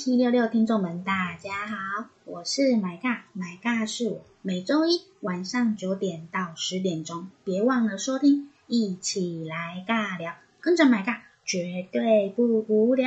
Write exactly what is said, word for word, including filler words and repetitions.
七六六听众们大家好，我是买尬，买尬是我，每周一晚上九点到十点钟，别忘了收听，一起来尬聊，跟着买尬绝对不无聊。